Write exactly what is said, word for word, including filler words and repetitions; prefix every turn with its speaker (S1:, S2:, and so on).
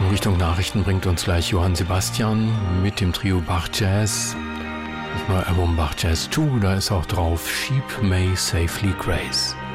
S1: In Richtung Nachrichten bringt uns gleich Johann Sebastian mit dem Trio Bach Jazz. Das neue Album Bach Jazz zwei, da ist auch drauf Sheep May Safely Graze.